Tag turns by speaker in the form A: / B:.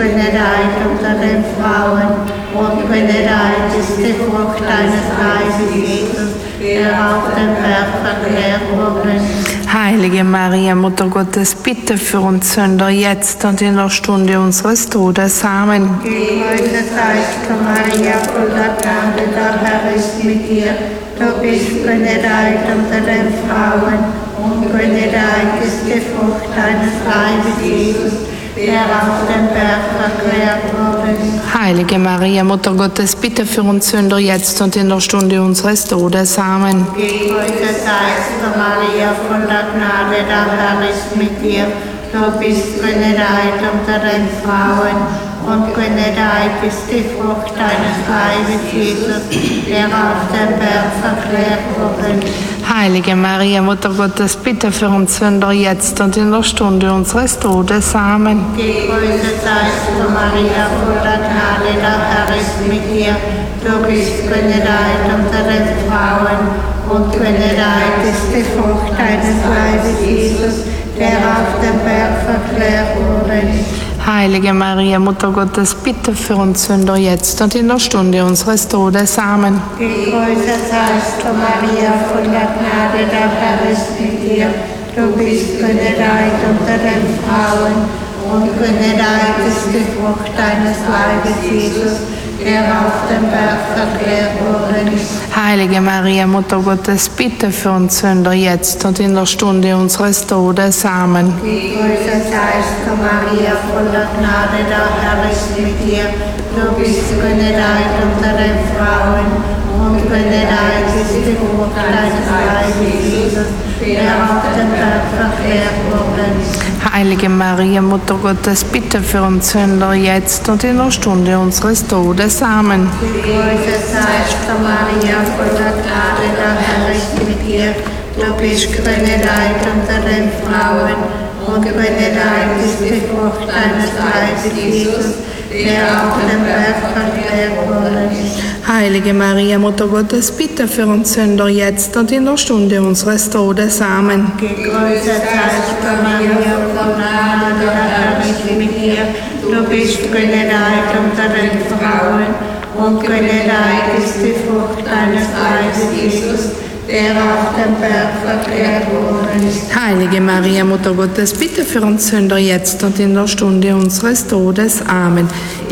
A: benedeit unter den Frauen und benedeit ist die Frucht deines Leibes, Jesus, der auf dem Berg verklärt wurde.
B: Heilige Maria, Mutter Gottes, bitte für uns Sünder, jetzt und in der Stunde unseres Todes. Amen.
A: Gegrüßet seist du, Maria, voller Gnade, der Herr ist mit dir. Du bist benedeit unter den Frauen und benedeit ist die Frucht deines Leibes, Jesus, der auf dem Berg verklärt wurde.
B: Heilige Maria, Mutter Gottes, bitte für uns Sünder, jetzt und in der Stunde unseres Todes. Amen.
A: Gegrüßet seist du, Maria, voller Gnade, der Herr ist mit dir. Du bist benedeit unter den Frauen und benedeit ist die Frucht deines Leibes, Jesus, der auf dem Berg verklärt wurde.
B: Heilige Maria, Mutter Gottes, bitte für uns Sünder, jetzt und in der Stunde unseres Todes. Amen.
A: Gegrüßet seist du, Maria, voller Gnade, der Herr ist mit dir. Du bist benedeit unter den Frauen und benedeit ist die Frucht deines Leibes, Jesus, der auf dem Berg verklärt wurde.
B: Heilige Maria, Mutter Gottes, bitte für uns Sünder, jetzt und in der Stunde unseres Todes. Amen.
A: Gegrüßet seist du, Maria, voller Gnade, der Herr ist mit dir. Du bist benedeit unter den Frauen und benedeit ist die Frucht deines Leibes, Jesus, der auf dem Berg verklärt wurde.
B: Heilige Maria, Mutter Gottes, bitte für uns Sünder, jetzt und in der Stunde unseres Todes. Amen.
A: Gegrüßet seist du, Maria, voller Gnade, der Herr ist mit dir. Du bist benedeit unter den Frauen und benedeit ist die Frucht deines Leibes, Jesus, der auf dem Berg verklärt wurde.
B: Heilige Maria, Mutter Gottes, bitte für uns Sünder, jetzt und in der Stunde unseres Todes. Amen.
A: Gegrüßet seist du, Maria, voller Gnade, der Herr ist mit dir. Du bist benedeit unter den Frauen und benedeit ist die Frucht deines Leibes, Jesus, der auf dem Berg verklärt wurde.
B: Heilige Maria, Mutter Gottes, bitte für uns Sünder, jetzt und in der Stunde unseres Todes. Amen.
A: Gegrüßet seist du, Maria, voller Gnade, der Herr ist mit dir. Du bist benedeit unter den Frauen und benedeit ist die Frucht deines Leibes, Jesus, der auf dem Berg verklärt wurde.
B: Heilige Maria, Mutter Gottes, bitte für uns Sünder, jetzt und in der Stunde unseres Todes. Amen.